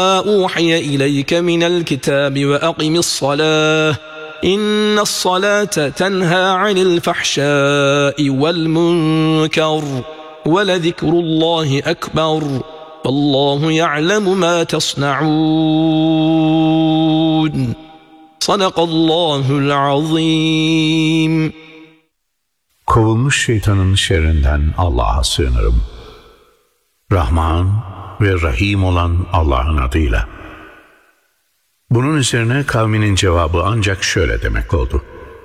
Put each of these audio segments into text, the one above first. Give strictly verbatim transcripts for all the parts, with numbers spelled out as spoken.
أوحي إليك من الكتاب وأقم الصلاة إن الصلاة تنهى عن الفحشاء والمنكر ولذكر الله أكبر والله يعلم ما تصنعون صدق الله العظيم. Kovulmuş şeytanın şerrinden Allah'a sığınırım. Rahman ve Rahim olan Allah'ın adıyla. Bunun üzerine kavminin cevabı ancak şöyle demek oldu: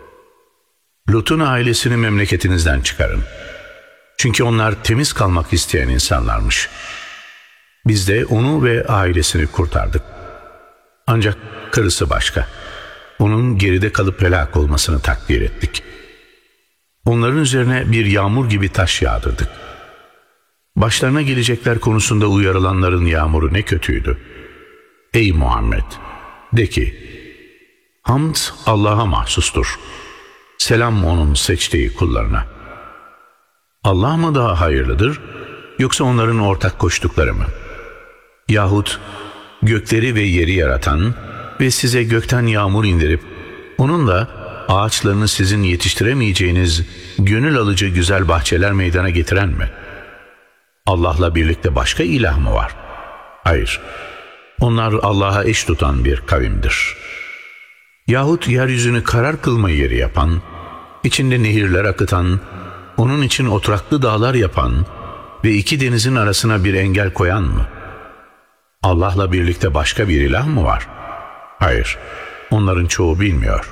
Lut'un ailesini memleketinizden çıkarın. Çünkü onlar temiz kalmak isteyen insanlarmış. Biz de onu ve ailesini kurtardık. Ancak karısı başka. Onun geride kalıp helak olmasını takdir ettik. Onların üzerine bir yağmur gibi taş yağdırdık. Başlarına gelecekler konusunda uyarılanların yağmuru ne kötüydü. Ey Muhammed! De ki, hamd Allah'a mahsustur. Selam onun seçtiği kullarına. Allah mı daha hayırlıdır, yoksa onların ortak koştukları mı? Yahut gökleri ve yeri yaratan ve size gökten yağmur indirip onunla ağaçlarını sizin yetiştiremeyeceğiniz gönül alıcı güzel bahçeler meydana getiren mi? Allah'la birlikte başka ilah mı var? Hayır. Onlar Allah'a eş tutan bir kavimdir. Yahut yeryüzünü karar kılma yeri yapan, içinde nehirler akıtan, onun için oturaklı dağlar yapan ve iki denizin arasına bir engel koyan mı? Allah'la birlikte başka bir ilah mı var? Hayır. Onların çoğu bilmiyor.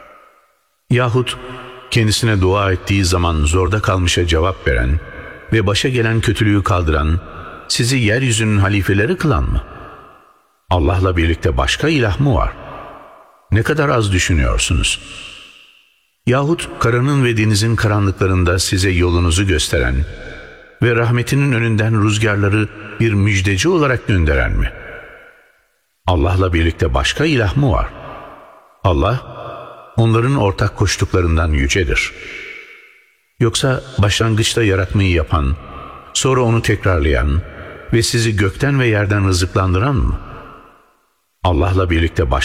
Yahut kendisine dua ettiği zaman zorda kalmışa cevap veren ve başa gelen kötülüğü kaldıran, sizi yeryüzünün halifeleri kılan mı? Allah'la birlikte başka ilah mı var? Ne kadar az düşünüyorsunuz. Yahut karanın ve denizin karanlıklarında size yolunuzu gösteren ve rahmetinin önünden rüzgarları bir müjdeci olarak gönderen mi? Allah'la birlikte başka ilah mı var? Allah, onların ortak koştuklarından yücedir. Yoksa başlangıçta yaratmayı yapan, sonra onu tekrarlayan ve sizi gökten ve yerden rızıklandıran mı? Allah'la birlikte başka